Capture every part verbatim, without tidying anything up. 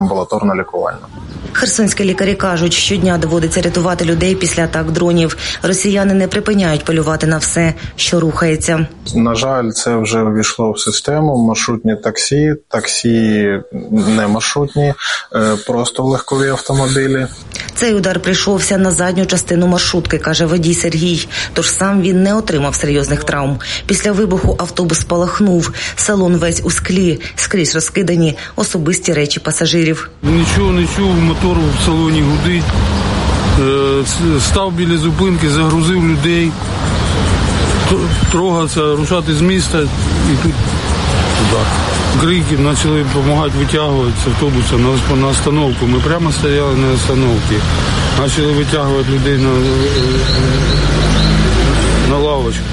амбулаторно-лікувальна. Херсонські лікарі кажуть, щодня доводиться рятувати людей після атак дронів. Росіяни не припиняють полювати на все, що рухається. На жаль, це вже увійшло в систему. Маршрутні таксі, таксі не маршрутні, просто легкові автомобілі. Цей удар прийшовся на задню частину маршрутки, каже водій Сергій. Тож сам він не отримав серйозних травм. Після вибуху автобус спалахнув. Салон весь у склі, скрізь розкидані особисті речі пасажирів. Нічого не чув, мотор в салоні гудить. Став біля зупинки, загрузив людей. Трогався, рушати з міста і тут удар. Крики, почали допомагати витягувати з автобуса на, на остановку. Ми прямо стояли на остановці. Почали витягувати людей на, на лавочку.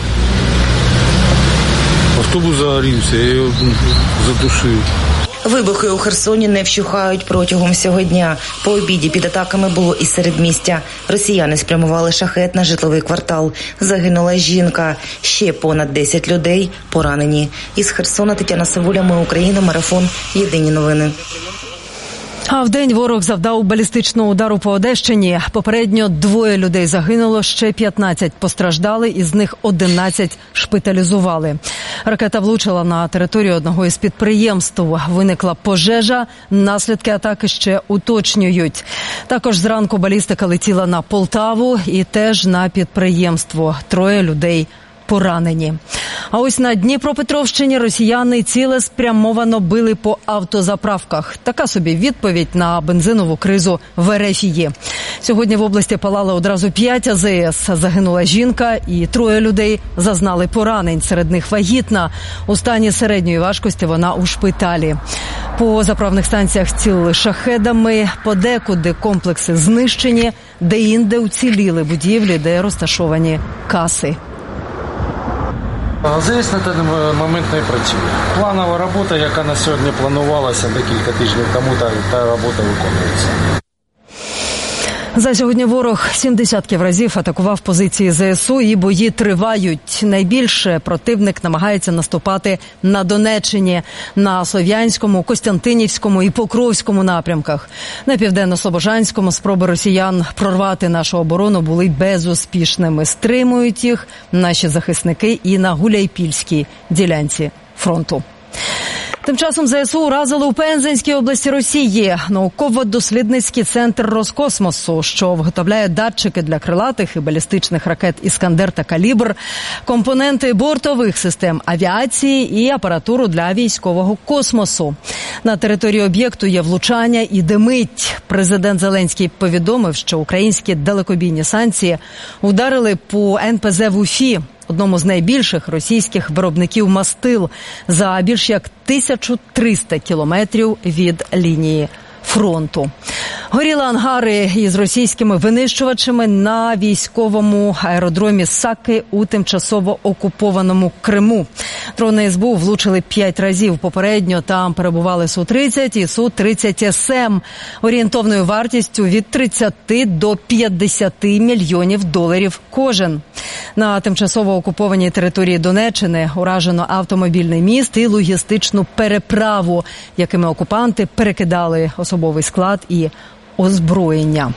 Автобус загорівся, я його затушив. Вибухи у Херсоні не вщухають протягом всього дня. По обіді під атаками було і середмістя. Росіяни спрямували шахет на житловий квартал. Загинула жінка. Ще понад десять людей поранені. Із Херсона Тетяна Савуля, Ми Україна, марафон, Єдині новини. А вдень ворог завдав балістичного удару по Одещині. Попередньо двоє людей загинуло, ще п'ятнадцять постраждали, із них одинадцять шпиталізували. Ракета влучила на територію одного із підприємств. Виникла пожежа, наслідки атаки ще уточнюють. Також зранку балістика летіла на Полтаву і теж на підприємство. Троє людей поранені. А ось на Дніпропетровщині росіяни цілеспрямовано били по автозаправках. Така собі відповідь на бензинову кризу в Ерефії. Сьогодні в області палали одразу п'ять А З С. Загинула жінка і троє людей зазнали поранень. Серед них вагітна. У стані середньої важкості вона у шпиталі. По заправних станціях цілили шахедами, подекуди комплекси знищені, де-інде уціліли будівлі, де розташовані каси. А З С на даний момент не працює. Планова робота, яка на сьогодні планувалася декілька тижнів тому, та, та робота виконується. За сьогодні ворог сім десятків разів атакував позиції Зе Ес У і бої тривають. Найбільше противник намагається наступати на Донеччині, на Слов'янському, Костянтинівському і Покровському напрямках. На Південно-Слобожанському спроби росіян прорвати нашу оборону були безуспішними. Стримують їх наші захисники і на Гуляйпільській ділянці фронту. Тим часом Зе Ес У уразили у Пензенській області Росії науково-дослідницький центр Роскосмосу, що виготовляє датчики для крилатих і балістичних ракет «Іскандер» та «Калібр», компоненти бортових систем авіації і апаратуру для військового космосу. На території об'єкту є влучання і димить. Президент Зеленський повідомив, що українські далекобійні санкції ударили по Ен Пе Зе в Уфі, одному з найбільших російських виробників мастил, за більш як тисячу триста кілометрів від лінії фронту. Горіли ангари із російськими винищувачами на військовому аеродромі Саки у тимчасово окупованому Криму. Дрони Ес Бу У влучили п'ять разів. Попередньо там перебували Су тридцять і Су тридцять Ес Ем орієнтовною вартістю від тридцяти до п'ятдесяти мільйонів доларів кожен. На тимчасово окупованій території Донеччини уражено автомобільний міст і логістичну переправу, якими окупанти перекидали особовий склад і озброєння.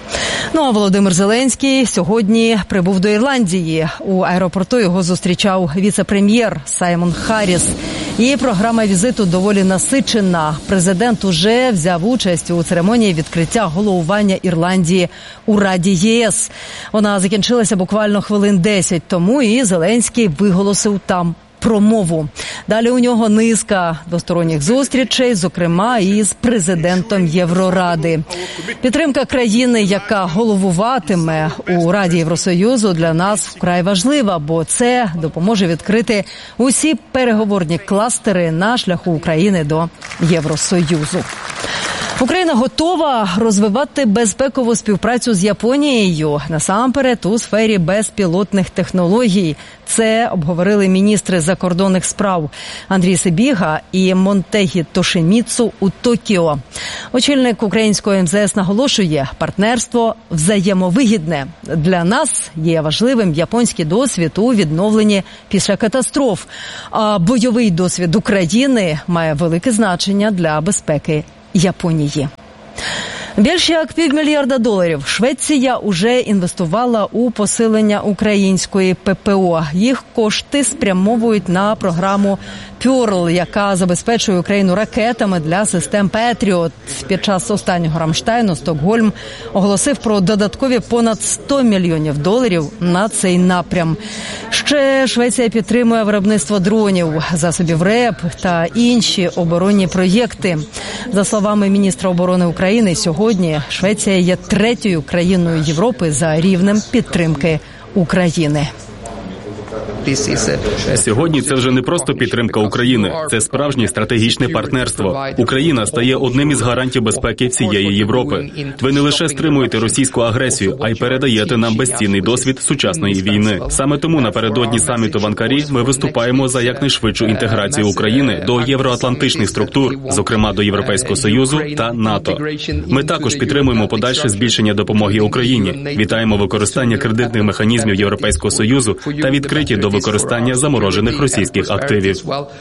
Ну а Володимир Зеленський сьогодні прибув до Ірландії. У аеропорту його зустрічав віце-прем'єр Саймон Харріс. І програма візиту доволі насичена. Президент уже взяв участь у церемонії відкриття головування Ірландії у Раді Є Ес. Вона закінчилася буквально хвилин десять тому, і Зеленський виголосив там промову. Далі у нього низка двосторонніх зустрічей, зокрема і з президентом Євроради. Підтримка країни, яка головуватиме у Раді Євросоюзу, для нас вкрай важлива, бо це допоможе відкрити усі переговорні кластери на шляху України до Євросоюзу. Україна готова розвивати безпекову співпрацю з Японією, насамперед у сфері безпілотних технологій. Це обговорили міністри закордонних справ Андрій Сибіга і Монтегі Тошеміцу у Токіо. Очільник українського Ем Зе Ес наголошує, партнерство взаємовигідне. Для нас є важливим японський досвід у відновленні після катастроф, а бойовий досвід України має велике значення для безпеки Японії. Більш як півмільярда доларів Швеція уже інвестувала у посилення української ППО. Їх кошти спрямовують на програму «Пьорл», яка забезпечує Україну ракетами для систем «Петріот». Під час останнього Рамштайну Стокгольм оголосив про додаткові понад сто мільйонів доларів на цей напрям. Ще Швеція підтримує виробництво дронів, засобів РЕП та інші оборонні проєкти. За словами міністра оборони України, сьогодні Швеція є третьою країною Європи за рівнем підтримки України. Сьогодні це вже не просто підтримка України, це справжнє стратегічне партнерство. Україна стає одним із гарантів безпеки всієї Європи. Ви не лише стримуєте російську агресію, а й передаєте нам безцінний досвід сучасної війни. Саме тому напередодні саміту в Анкарі ми виступаємо за якнайшвидшу інтеграцію України до євроатлантичних структур, зокрема до Європейського Союзу та НАТО. Ми також підтримуємо подальше збільшення допомоги Україні, вітаємо використання кредитних механізмів Європейського Союзу та відкриті до використання заморожених російських активів.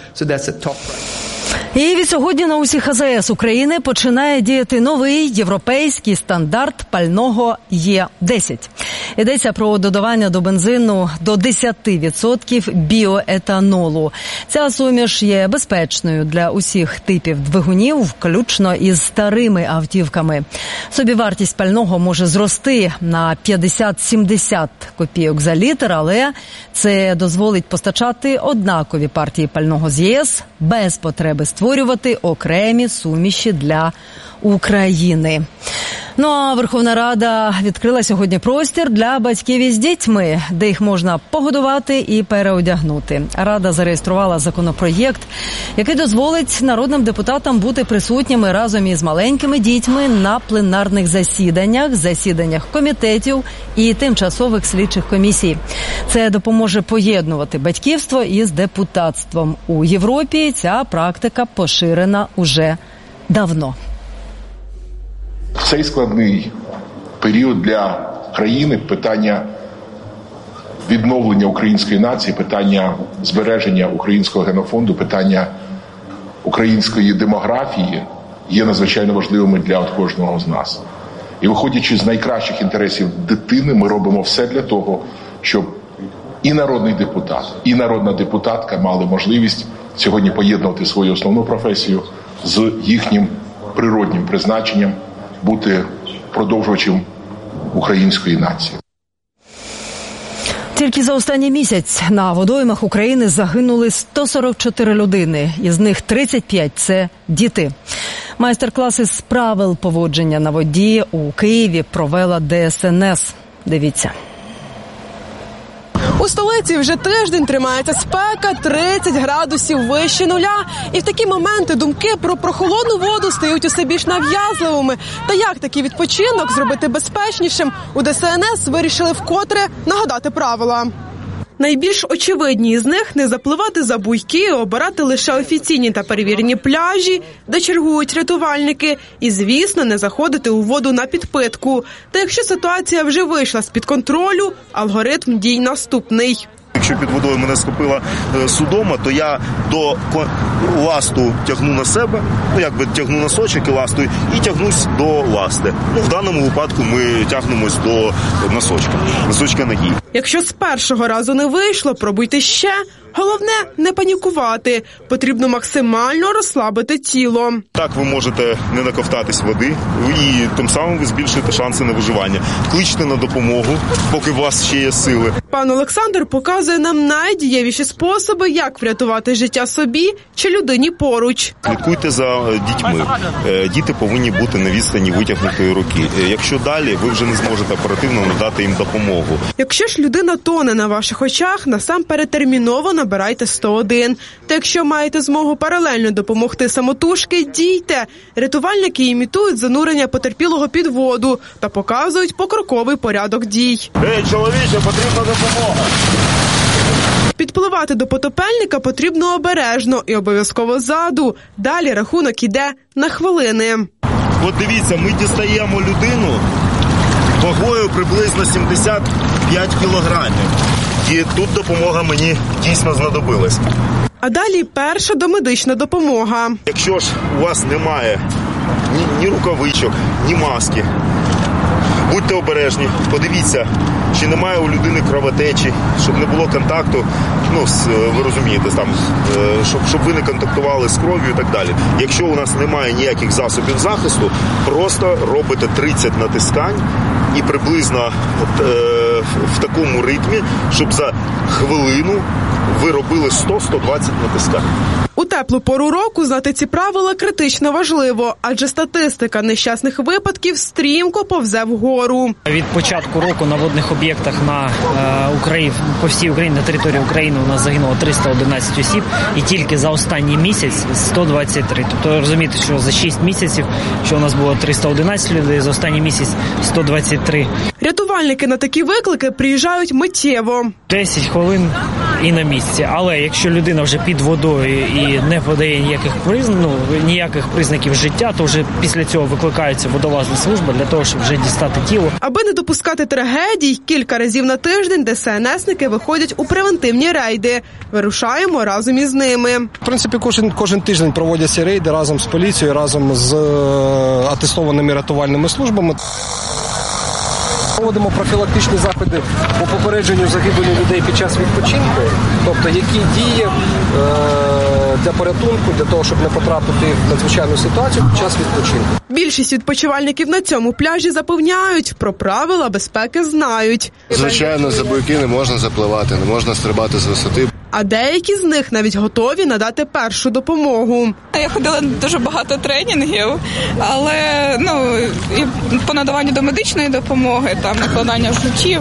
І від сьогодні на усіх А З С України починає діяти новий європейський стандарт пального Е десять. Йдеться про додавання до бензину до десять відсотків біоетанолу. Ця суміш є безпечною для усіх типів двигунів, включно із старими автівками. Собівартість пального може зрости на п'ятдесят-сімдесят копійок за літр, але це дозволить постачати однакові партії пального з Є С без потреби створювати окремі суміші для України. Ну а Верховна Рада відкрила сьогодні простір для батьків із дітьми, де їх можна погодувати і переодягнути. Рада зареєструвала законопроєкт, який дозволить народним депутатам бути присутніми разом із маленькими дітьми на пленарних засіданнях, засіданнях комітетів і тимчасових слідчих комісій. Це допоможе поєднувати батьківство із депутатством. У Європі ця практика поширена уже давно. В цей складний період для країни питання відновлення української нації, питання збереження українського генофонду, питання української демографії є надзвичайно важливими для от кожного з нас. І виходячи з найкращих інтересів дитини, ми робимо все для того, щоб і народний депутат, і народна депутатка мали можливість сьогодні поєднувати свою основну професію з їхнім природнім призначенням бути продовжувачем української нації. Тільки за останній місяць на водоймах України загинули сто сорок чотири людини, із них тридцять п'ять – це діти. Майстер-класи з правил поводження на воді у Києві провела Д С Н С. Дивіться. У столиці вже тиждень тримається спека тридцять градусів вище нуля. І в такі моменти думки про прохолодну воду стають усе більш нав'язливими. Та як такий відпочинок зробити безпечнішим, у Д С Н С вирішили вкотре нагадати правила. Найбільш очевидні з них – не запливати за буйки, обирати лише офіційні та перевірені пляжі, де чергують рятувальники, і, звісно, не заходити у воду на підпитку. Та якщо ситуація вже вийшла з-під контролю, алгоритм дій наступний. Якщо під водою мене схопила судома, то я до ласту тягну на себе, ну якби тягну носочок і ласту, і тягнусь до ласти. Ну, в даному випадку ми тягнемось до носочка, носочка ноги. Якщо з першого разу не вийшло, пробуйте ще. Головне – не панікувати. Потрібно максимально розслабити тіло. Так ви можете не наковтатись води, і тим самим ви збільшуєте шанси на виживання. Кличте на допомогу, поки у вас ще є сили. Пан Олександр показує нам найдієвіші способи, як врятувати життя собі чи людині поруч. Слідкуйте за дітьми. Діти повинні бути на відстані витягнутої руки. Якщо далі, ви вже не зможете оперативно надати їм допомогу. Якщо ж людина тоне на ваших очах, насамперед терміново набирайте сто один. Та якщо маєте змогу паралельно допомогти самотужки, дійте. Рятувальники імітують занурення потерпілого під воду та показують покроковий порядок дій. Ей, чоловіче, потрібна допомога! Підпливати до потопельника потрібно обережно і обов'язково ззаду. Далі рахунок іде на хвилини. От дивіться, ми дістаємо людину вагою приблизно сімдесят п'ять кілограмів. І тут допомога мені дійсно знадобилась. А далі перша домедична допомога. Якщо ж у вас немає ні, ні рукавичок, ні маски. Будьте обережні, подивіться, чи немає у людини кровотечі, щоб не було контакту, ну, з, ви розумієте, там, щоб, щоб ви не контактували з кров'ю і так далі. Якщо у нас немає ніяких засобів захисту, просто робите тридцять натискань і приблизно от, е, в такому ритмі, щоб за хвилину ви робили сто - сто двадцять натискань. У теплу пору року знати ці правила критично важливо, адже статистика нещасних випадків стрімко повзе вгору. Від початку року на водних об'єктах на е, Україні, по всій Україні, на території України у нас загинуло триста одинадцять осіб, і тільки за останній місяць сто двадцять три. Тобто розумієте, що за шість місяців, що у нас було триста одинадцять людей, за останній місяць сто двадцять три. Рятувальники на такі виклики приїжджають миттєво. десять хвилин і на місці. Але якщо людина вже під водою і не подає ніяких признаків, ну, ніяких признаків життя, то вже після цього викликається водолазна служба для того, щоб вже дістати тіло. Аби не допускати трагедій, кілька разів на тиждень ДСНСники виходять у превентивні рейди. Вирушаємо разом із ними. В принципі, кожен, кожен тиждень проводяться рейди разом з поліцією, разом з атестованими рятувальними службами. Проводимо профілактичні заходи по попередженню загибелі людей під час відпочинку, тобто які дії е, для порятунку, для того, щоб не потрапити в надзвичайну ситуацію під час відпочинку. Більшість відпочивальників на цьому пляжі запевняють, про правила безпеки знають. Звичайно, за буйки не можна запливати, не можна стрибати з висоти. А деякі з них навіть готові надати першу допомогу. Я ходила на дуже багато тренінгів, але ну і по надаванню до медичної допомоги, там накладання жгутів.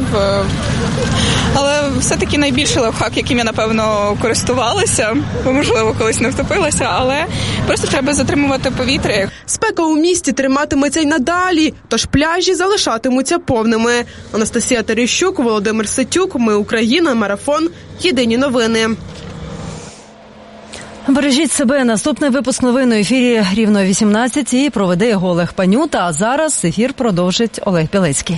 Але все-таки найбільший лайфхак, яким я, напевно, користувалася, можливо, колись не втопилася, але просто треба затримувати повітря. Спека у місті триматиметься й надалі, тож пляжі залишатимуться повними. Анастасія Терещук, Володимир Ситюк, Ми Україна, Марафон, Єдині новини. Бережіть себе. Наступний випуск новин у ефірі рівно о вісімнадцятій проведе його Олег Панюта, а зараз ефір продовжить Олег Білецький.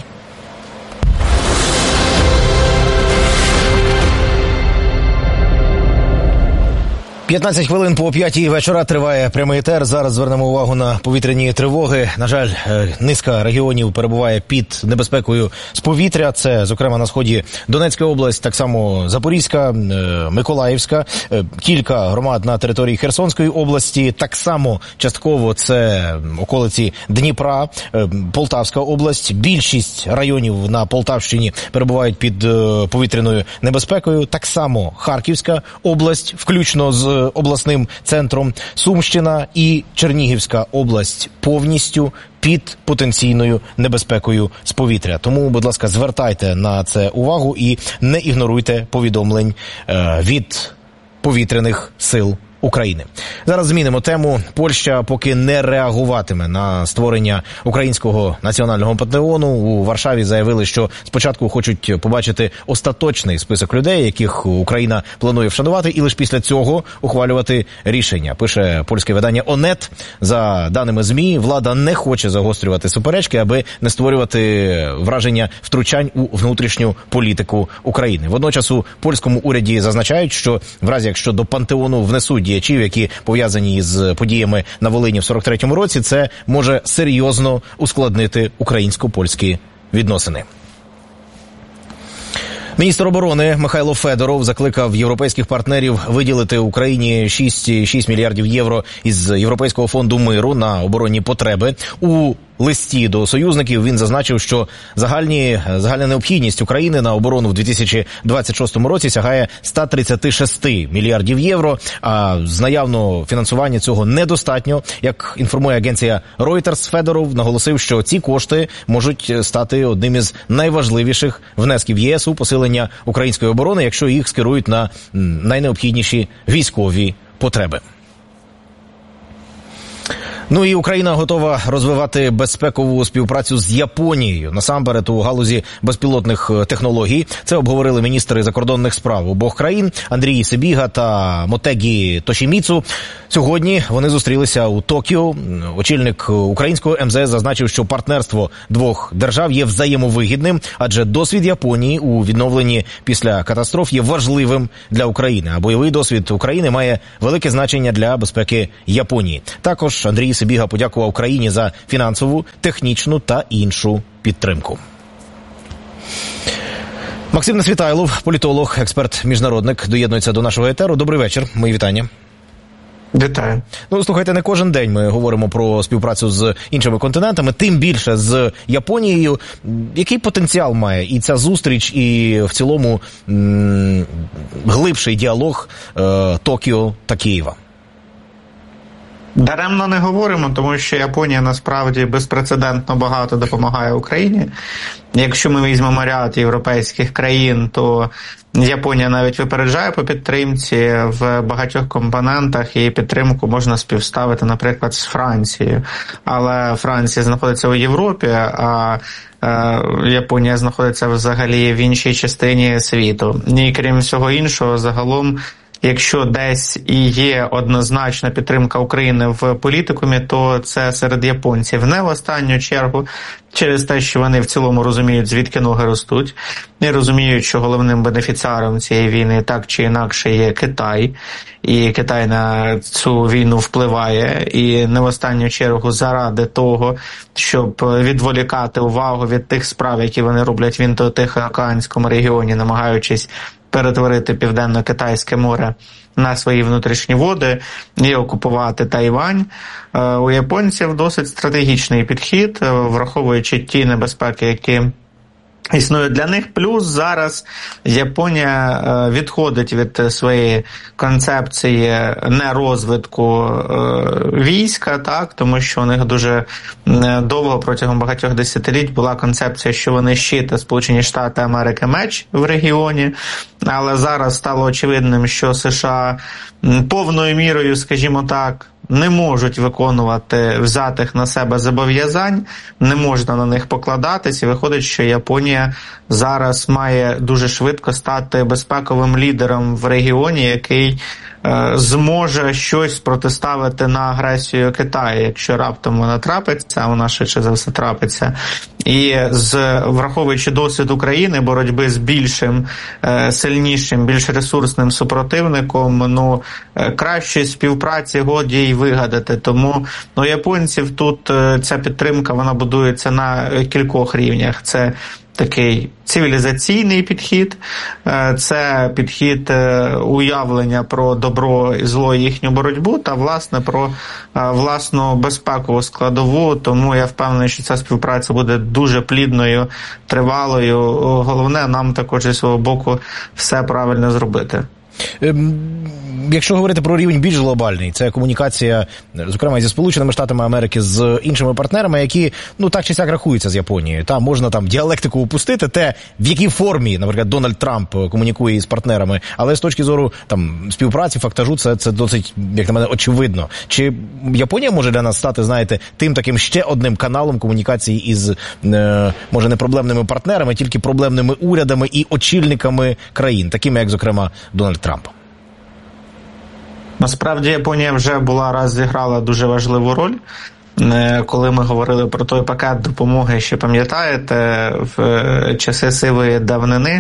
п'ятнадцять хвилин по п'ятій вечора триває прямий етер. Зараз звернемо увагу на повітряні тривоги. На жаль, низка регіонів перебуває під небезпекою з повітря. Це, зокрема, на сході Донецька область, так само Запорізька, Миколаївська, кілька громад на території Херсонської області, так само частково це околиці Дніпра, Полтавська область. Більшість районів на Полтавщині перебувають під повітряною небезпекою. Так само Харківська область, включно з обласним центром, Сумщина і Чернігівська область повністю під потенційною небезпекою з повітря. Тому, будь ласка, звертайте на це увагу і не ігноруйте повідомлень е, від повітряних сил України. Зараз змінимо тему. Польща поки не реагуватиме на створення українського національного пантеону. У Варшаві заявили, що спочатку хочуть побачити остаточний список людей, яких Україна планує вшанувати, і лише після цього ухвалювати рішення. Пише польське видання «Онет». За даними ЗМІ, влада не хоче загострювати суперечки, аби не створювати враження втручань у внутрішню політику України. Водночас у польському уряді зазначають, що в разі, якщо до пантеону внесуть діячів, які пов'язані з подіями на Волині в сорок третьому році, це може серйозно ускладнити українсько-польські відносини. Міністр оборони Михайло Федоров закликав європейських партнерів виділити Україні шість цілих шість мільярдів євро із Європейського фонду миру на оборонні потреби. У листі до союзників він зазначив, що загальні, загальна необхідність України на оборону в дві тисячі двадцять шостому році сягає сто тридцять шість мільярдів євро, а з наявного фінансування цього недостатньо. Як інформує агенція Reuters, Федоров наголосив, що ці кошти можуть стати одним із найважливіших внесків ЄС у посилення української оборони, якщо їх скерують на найнеобхідніші військові потреби. Ну і Україна готова розвивати безпекову співпрацю з Японією, насамперед у галузі безпілотних технологій. Це обговорили міністри закордонних справ обох країн Андрій Сибіга та Мотегі Тошіміцу. Сьогодні вони зустрілися у Токіо. Очільник українського ем зе ес зазначив, що партнерство двох держав є взаємовигідним, адже досвід Японії у відновленні після катастроф є важливим для України, а бойовий досвід України має велике значення для безпеки Японії. Також Андрій Сибіга подякував Україні за фінансову, технічну та іншу підтримку. Максим Несвітайлов, політолог, експерт-міжнародник, доєднується до нашого етеру. Добрий вечір. Мої вітання. Вітаю. Ну, слухайте, не кожен день ми говоримо про співпрацю з іншими континентами, тим більше з Японією. Який потенціал має і ця зустріч, і в цілому м- глибший діалог е- Токіо та Києва? Даремно не говоримо, тому що Японія насправді безпрецедентно багато допомагає Україні. Якщо ми візьмемо ряд європейських країн, то Японія навіть випереджає по підтримці в багатьох компонентах, і підтримку можна співставити, наприклад, з Францією. Але Франція знаходиться у Європі, а Японія знаходиться взагалі в іншій частині світу. І крім всього іншого, загалом, якщо десь і є однозначна підтримка України в політикумі, то це серед японців. Не в останню чергу через те, що вони в цілому розуміють, звідки ноги ростуть, і розуміють, що головним бенефіціаром цієї війни так чи інакше є Китай, і Китай на цю війну впливає, і не в останню чергу заради того, щоб відволікати увагу від тих справ, які вони роблять в Індо-Тихоокеанському регіоні, намагаючись перетворити Південно-Китайське море на свої внутрішні води і окупувати Тайвань. У японців досить стратегічний підхід, враховуючи ті небезпеки, які існує для них. Плюс зараз Японія відходить від своєї концепції нерозвитку війська, так, тому що у них дуже довго, протягом багатьох десятиліть, була концепція, що вони щит, а Сполучені Штати Америки меч в регіоні. Але зараз стало очевидним, що США повною мірою, скажімо так, не можуть виконувати взятих на себе зобов'язань, не можна на них покладатись, і виходить, що Японія зараз має дуже швидко стати безпековим лідером в регіоні, який е, зможе щось протиставити на агресію Китаю, якщо раптом вона трапиться, а вона швидше за все трапиться. І з враховуючи досвід України боротьби з більшим, е, сильнішим, більш ресурсним супротивником, ну, е, кращої співпраці годі й вигадати. Тому ну, японців тут е, ця підтримка, вона будується на кількох рівнях. Це такий цивілізаційний підхід, це підхід уявлення про добро і зло і їхню боротьбу та, власне, про власну безпекову складову. Тому я впевнений, що ця співпраця буде дуже плідною, тривалою. Головне, нам також зі свого боку все правильно зробити. Якщо говорити про рівень більш глобальний, це комунікація, зокрема, зі Сполученими Штатами Америки, з іншими партнерами, які, ну, так чи сяк рахуються з Японією. Там можна там діалектику упустити, те, в якій формі, наприклад, Дональд Трамп комунікує із партнерами, але з точки зору там співпраці, фактажу, це, це досить, як на мене, очевидно. Чи Японія може для нас стати, знаєте, тим таким ще одним каналом комунікації із, е, може, не проблемними партнерами, тільки проблемними урядами і очільниками країн, такими, як, зокрема, Дональд Трамп? Насправді Японія вже була раз зіграла дуже важливу роль. Коли ми говорили про той пакет допомоги, ще пам'ятаєте, в часи сивої давнини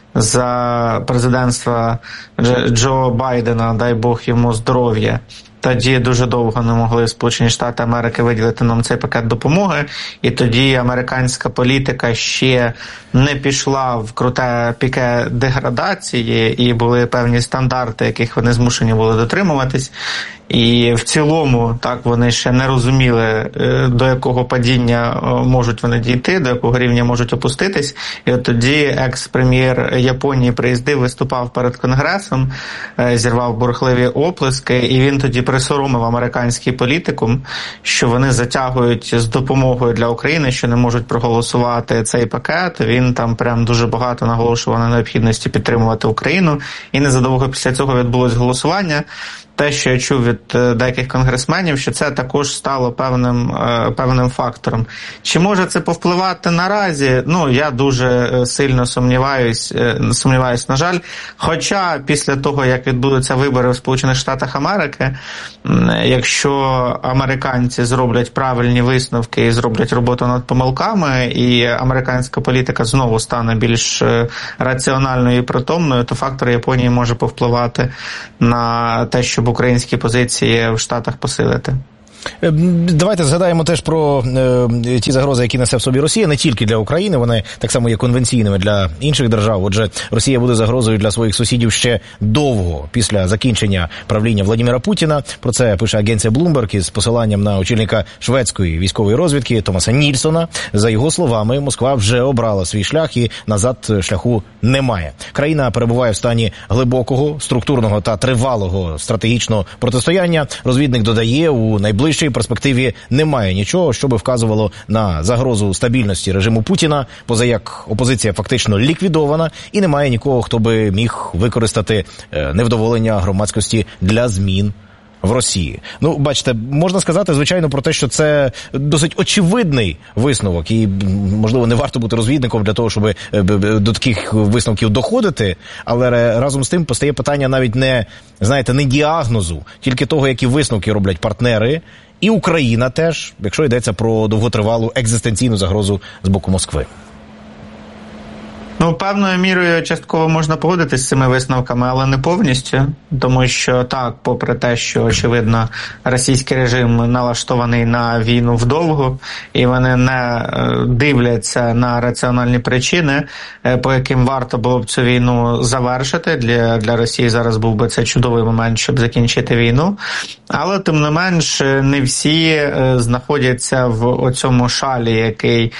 за президентства Джо Байдена, дай Бог йому здоров'я, тоді дуже довго не могли Сполучені Штати Америки виділити нам цей пакет допомоги, і тоді американська політика ще не пішла в круте піке деградації, і були певні стандарти, яких вони змушені були дотримуватись. І в цілому, так, вони ще не розуміли, до якого падіння можуть вони дійти, до якого рівня можуть опуститись. І от тоді екс-прем'єр Японії приїздив, виступав перед Конгресом, зірвав бурхливі оплески, і він тоді присоромив американський політикум, що вони затягують з допомогою для України, що не можуть проголосувати цей пакет. Він там прям дуже багато наголошував на необхідності підтримувати Україну. І незадовго після цього відбулось голосування. Те, що я чув від деяких конгресменів, що це також стало певним, певним фактором. Чи може це повпливати наразі? Ну, я дуже сильно сумніваюсь, сумніваюсь, на жаль. Хоча після того, як відбудуться вибори в Сполучених Штатах Америки, якщо американці зроблять правильні висновки і зроблять роботу над помилками, і американська політика знову стане більш раціональною і притомною, то фактор Японії може повпливати на те, щоб українські позиції в Штатах посилити. Давайте згадаємо теж про е, ті загрози, які несе в собі Росія, не тільки для України, вони так само є конвенційними для інших держав. Отже, Росія буде загрозою для своїх сусідів ще довго після закінчення правління Владимира Путіна. Про це пише агенція Bloomberg із посиланням на очільника шведської військової розвідки Томаса Нільсона. За його словами, Москва вже обрала свій шлях і назад шляху немає. Країна перебуває в стані глибокого, структурного та тривалого стратегічного протистояння. Розвідник додає, у найближчій перспективі немає нічого, що би вказувало на загрозу стабільності режиму Путіна, поза як опозиція фактично ліквідована і немає нікого, хто би міг використати невдоволення громадськості для змін в Росії. Ну, бачите, можна сказати, звичайно, про те, що це досить очевидний висновок, і, можливо, не варто бути розвідником для того, щоб до таких висновків доходити, але разом з тим постає питання навіть не, знаєте, не діагнозу, тільки того, які висновки роблять партнери, і Україна теж, якщо йдеться про довготривалу екзистенційну загрозу з боку Москви. Ну, певною мірою частково можна погодитися з цими висновками, але не повністю, тому що так, попри те, що, очевидно, російський режим налаштований на війну вдовго, і вони не дивляться на раціональні причини, по яким варто було б цю війну завершити. Для, для Росії зараз був би це чудовий момент, щоб закінчити війну. Але, тим не менш, не всі знаходяться в оцьому шалі, який,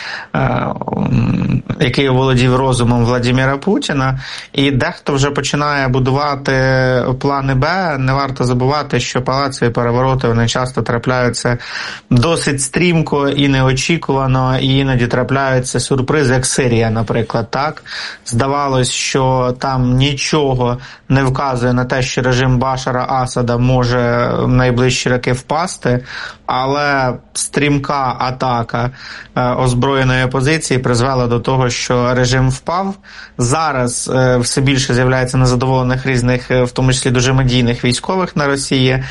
який оволодів розумом Владимира Путіна, і дехто вже починає будувати плани Б. Не варто забувати, що палацові перевороти, вони часто трапляються досить стрімко і неочікувано, і іноді трапляються сюрпризи, як Сирія, наприклад, так. Здавалось, що там нічого не вказує на те, що режим Башара Асада може в найближчі роки впасти, але стрімка атака озброєної опозиції призвела до того, що режим впав. Зараз е, все більше з'являється незадоволених різних, в тому числі дуже медійних військових на Росії.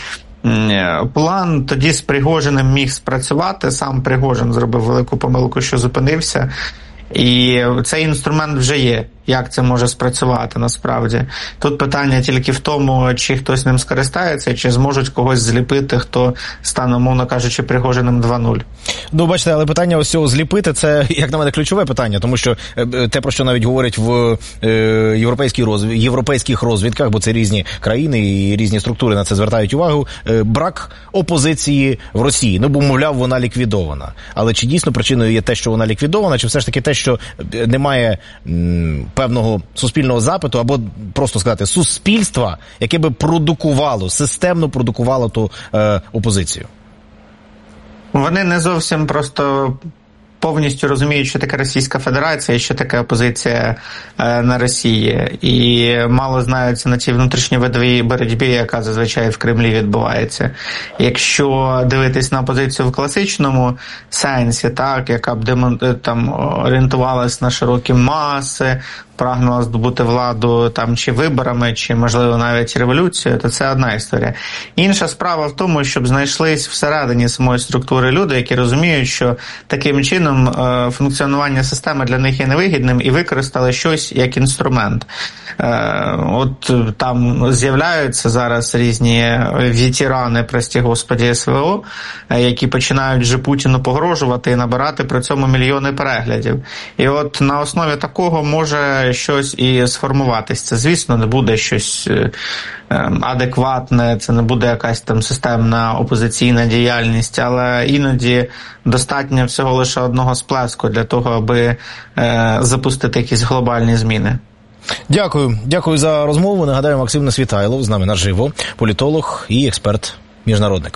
План тоді з Пригожиним міг спрацювати. Сам Пригожин зробив велику помилку, що зупинився. І цей інструмент вже є. Як це може спрацювати насправді? Тут питання тільки в тому, чи хтось ним скористається, чи зможуть когось зліпити, хто стане, мовно кажучи, Пригожиним два нуль. Ну, бачите, але питання ось цього зліпити, це, як на мене, ключове питання, тому що те, про що навіть говорять в європейській розвід... європейських розвідках, бо це різні країни і різні структури на це звертають увагу, брак опозиції в Росії. Ну, бо, мовляв, вона ліквідована. Але чи дійсно причиною є те, що вона ліквідована, чи все ж таки те, що немає м, певного суспільного запиту, або, просто сказати, суспільства, яке би продукувало, системно продукувало ту е, опозицію? Вони не зовсім просто повністю розуміють, що таке Російська Федерація, що таке опозиція е, на Росії, і мало знаються на цій внутрішньовидовій боротьбі, яка зазвичай в Кремлі відбувається. Якщо дивитись на опозицію в класичному сенсі, так, яка б демон... там орієнтувалась на широкі маси, прагнула здобути владу там чи виборами, чи, можливо, навіть революцією, то це одна історія. Інша справа в тому, щоб знайшлись всередині самої структури люди, які розуміють, що таким чином е, функціонування системи для них є невигідним, і використали щось як інструмент. Е, от там з'являються зараз різні ветерани, прості господі, СВО, е, які починають вже Путіну погрожувати і набирати при цьому мільйони переглядів. І от на основі такого може щось і сформуватись. Це, звісно, не буде щось адекватне, це не буде якась там системна опозиційна діяльність, але іноді достатньо всього лише одного сплеску для того, аби е, запустити якісь глобальні зміни. Дякую. Дякую за розмову. Нагадаю, Максим Несвітайлов з нами наживо, політолог і експерт-міжнародник.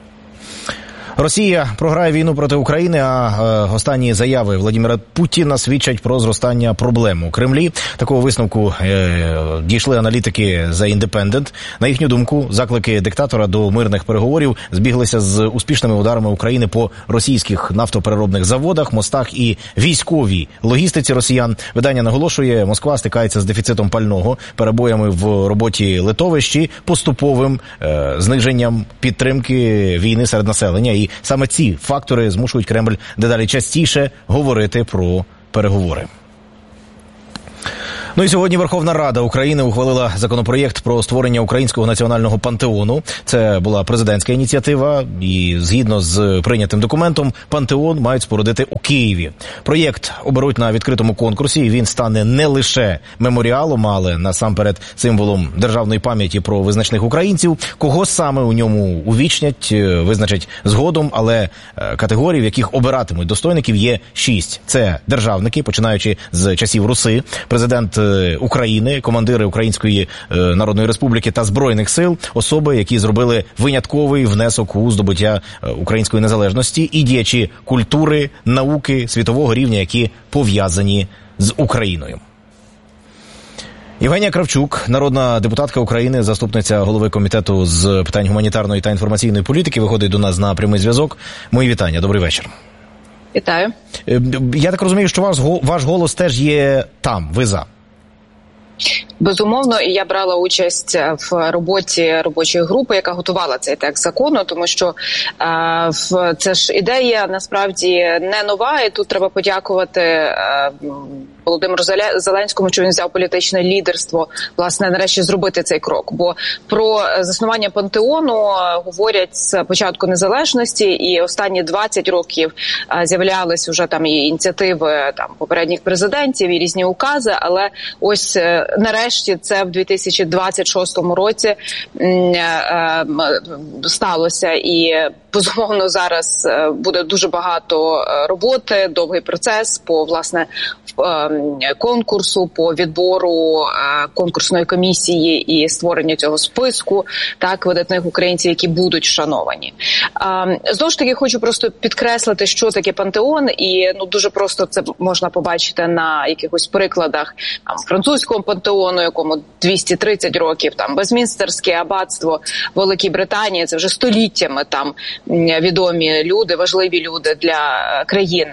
Росія програє війну проти України, а е, останні заяви Владимира Путіна свідчать про зростання проблем у Кремлі. Такого висновку е, дійшли аналітики The Independent. На їхню думку, заклики диктатора до мирних переговорів збіглися з успішними ударами України по російських нафтопереробних заводах, мостах і військовій логістиці росіян. Видання наголошує, Москва стикається з дефіцитом пального, перебоями в роботі литовищі, поступовим е, зниженням підтримки війни серед населення. І саме ці фактори змушують Кремль дедалі частіше говорити про переговори. Ну і сьогодні Верховна Рада України ухвалила законопроєкт про створення Українського національного пантеону. Це була президентська ініціатива, і згідно з прийнятим документом, пантеон мають спорудити у Києві. Проєкт оберуть на відкритому конкурсі, і він стане не лише меморіалом, але насамперед символом державної пам'яті про визначних українців. Кого саме у ньому увічнять, визначать згодом, але категорій, в яких обиратимуть достойників, є шість. Це державники, починаючи з часів Руси, президент України, командири Української Народної Республіки та Збройних сил, особи, які зробили винятковий внесок у здобуття української незалежності, і діячі культури, науки, світового рівня, які пов'язані з Україною. Євгенія Кравчук, народна депутатка України, заступниця голови комітету з питань гуманітарної та інформаційної політики, виходить до нас на прямий зв'язок. Мої вітання, добрий вечір. Вітаю. Я так розумію, що ваш, ваш голос теж є там, ви за. Безумовно, і я брала участь в роботі робочої групи, яка готувала цей текст закону, тому що е, це ж ідея насправді не нова, і тут треба подякувати е, Володимиру Зеленському, що він взяв політичне лідерство, власне, нарешті зробити цей крок. Бо про заснування пантеону говорять з початку незалежності, і останні двадцять років з'являлись вже там і ініціативи там попередніх президентів, і різні укази, але ось нарешті це в дві тисячі двадцять шостому році сталося. І безумовно зараз буде дуже багато роботи, довгий процес по, власне, конкурсу, по відбору конкурсної комісії і створенню цього списку, так, видатних українців, які будуть вшановані. Знову ж таки, хочу просто підкреслити, що таке пантеон, і ну дуже просто це можна побачити на якихось прикладах там, французького пантеону, якому двісті тридцять років, там Вестмінстерське аббатство в Великій Британії, це вже століттями там відомі люди, важливі люди для країни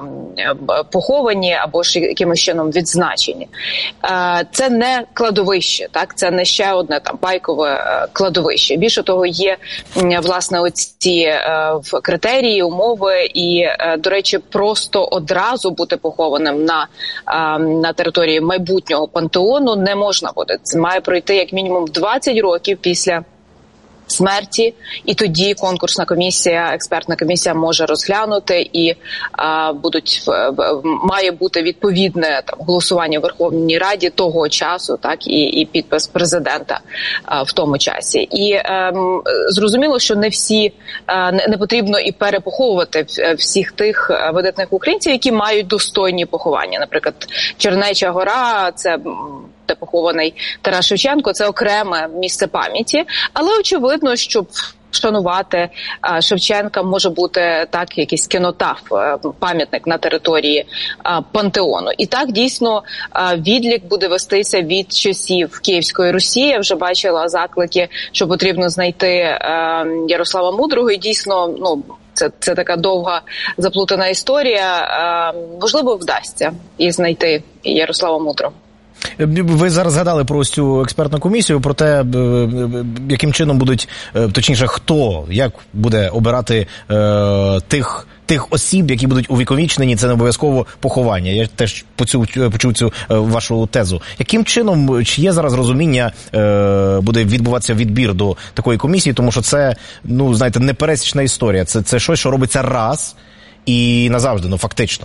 поховані або ж якимось чином відзначені. Це не кладовище, так, це не ще одне там байкове кладовище. Більше того, є власне оці критерії, умови і, до речі, просто одразу бути похованим на, на території майбутнього пантеону не можна буде. Це має пройти як мінімум двадцять років після смерті, і тоді конкурсна комісія, експертна комісія може розглянути, і а, будуть має бути відповідне там голосування в Верховній Раді того часу, так, і, і підпис президента а, в тому часі. І а, зрозуміло, що не всі а, не, не потрібно і перепоховувати всіх тих видатних українців, які мають достойні поховання. Наприклад, Чернеча гора – це де похований Тарас Шевченко, це окреме місце пам'яті, але очевидно, щоб вшанувати Шевченка, може бути так якийсь кінотаф, пам'ятник на території пантеону. І так, дійсно, відлік буде вестися від часів Київської Русі. Я вже бачила заклики, що потрібно знайти Ярослава Мудрого, і дійсно, ну, Це, це така довга заплутана історія. Можливо, вдасться і знайти Ярослава Мудрого. Ви зараз згадали про ось цю експертну комісію, про те, яким чином будуть, точніше, хто, як буде обирати е, тих, тих осіб, які будуть увіковічнені, це не обов'язково поховання. Я теж почув, почув цю е, вашу тезу. Яким чином, чи є зараз розуміння, е, буде відбуватися відбір до такої комісії, тому що це, ну, знаєте, непересічна історія. Це, це щось, що робиться раз і назавжди, ну, фактично.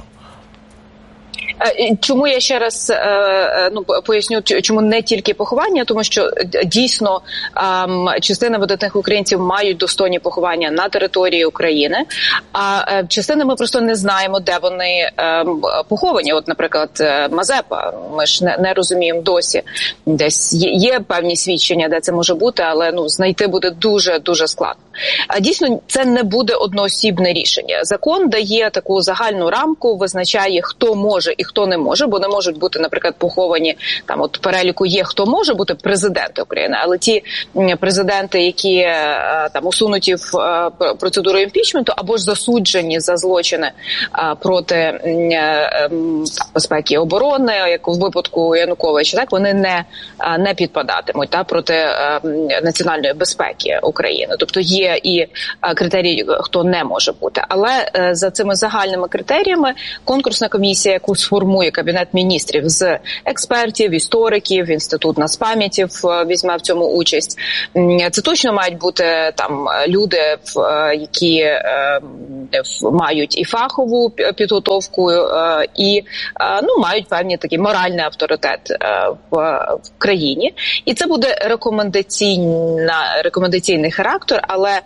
Чому я ще раз ну, поясню, чому не тільки поховання, тому що дійсно частина видатних українців мають достойні поховання на території України, а частина ми просто не знаємо, де вони поховані. От, наприклад, Мазепа, ми ж не, не розуміємо досі, десь є, є певні свідчення, де це може бути, але ну, знайти буде дуже-дуже складно. А дійсно, це не буде одноосібне рішення. Закон дає таку загальну рамку, визначає, хто може і хто не може, бо не можуть бути, наприклад, поховані, там от переліку є, хто може бути президент України, але ті президенти, які там усунуті в процедуру імпічменту або ж засуджені за злочини проти безпеки і оборони, як у випадку Януковича, так, вони не, не підпадатимуть та, проти національної безпеки України. Тобто є є і критерії, хто не може бути. Але за цими загальними критеріями конкурсна комісія, яку сформує Кабінет міністрів з експертів, істориків, Інститут нацпам'яті візьме в цьому участь. Це точно мають бути там люди, які мають і фахову підготовку, і ну, мають певні такий моральний авторитет в країні. І це буде рекомендаційна, рекомендаційний характер, але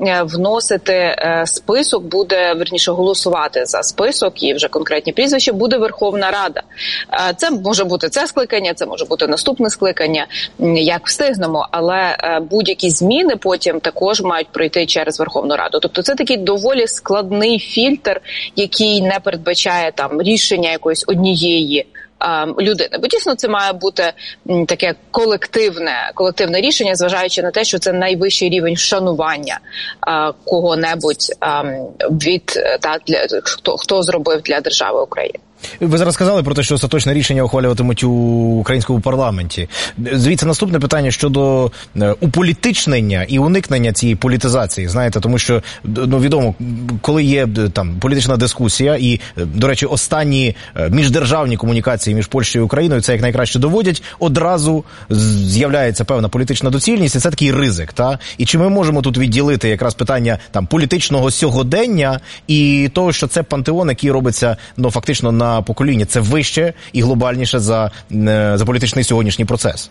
вносити список буде, верніше, голосувати за список і вже конкретні прізвища буде Верховна Рада. Це може бути це скликання, це може бути наступне скликання, як встигнемо, але будь-які зміни потім також мають пройти через Верховну Раду. Тобто це такий доволі складний фільтр, який не передбачає там рішення якоїсь однієї людини. Бо дійсно це має бути таке колективне, колективне рішення, зважаючи на те, що це найвищий рівень вшанування а, кого-небудь а, від та, для, хто, хто зробив для держави України. Ви зараз сказали про те, що остаточне рішення ухвалюватимуть у українському парламенті. Звідси наступне питання щодо уполітичнення і уникнення цієї політизації. Знаєте, тому що, ну, відомо, коли є там політична дискусія і, до речі, останні міждержавні комунікації між Польщею і Україною це як найкраще доводять, одразу з'являється певна політична доцільність, і це такий ризик, та? І чи ми можемо тут відділити якраз питання там політичного сьогодення і того, що це пантеон, який робиться, ну, фактично на покоління, це вище і глобальніше за, за політичний сьогоднішній процес?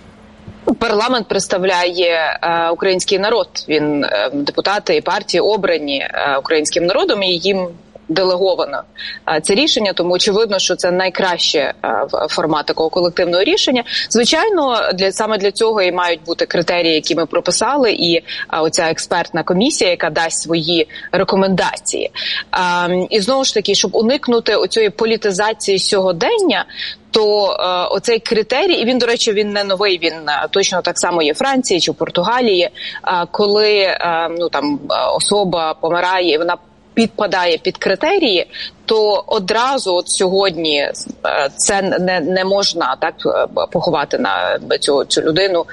Парламент представляє е, український народ. Він е, депутати і партії обрані е, українським народом, і їм делеговано е, це рішення, тому очевидно, що це найкраще е, формат такого колективного рішення. Звичайно, для саме для цього і мають бути критерії, які ми прописали, і е, оця експертна комісія, яка дасть свої рекомендації. Е, і знову ж таки, щоб уникнути оцієї політизації сьогодення, то е, оцей критерій, і він, до речі, він не новий, він е, точно так само є в Франції чи в Португалії, е, коли е, ну там особа помирає, і вона підпадає під критерії, то одразу от сьогодні це не, не можна так поховати на цю, цю людину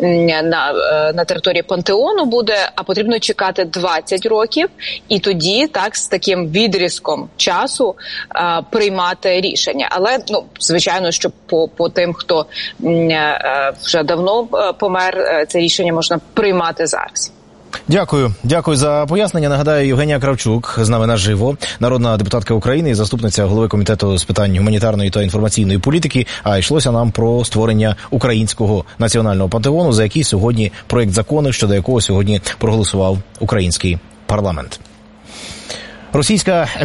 на, на території пантеону буде, а потрібно чекати двадцять років і тоді так з таким відрізком часу а, приймати рішення. Але, ну, звичайно, що по, по тим, хто а, вже давно помер, це рішення можна приймати зараз. Дякую. Дякую за пояснення. Нагадаю, Євгенія Кравчук з нами наживо, народна депутатка України і заступниця голови Комітету з питань гуманітарної та інформаційної політики. А йшлося нам про створення українського національного пантеону, за який сьогодні проєкт закону, щодо якого сьогодні проголосував український парламент. Російська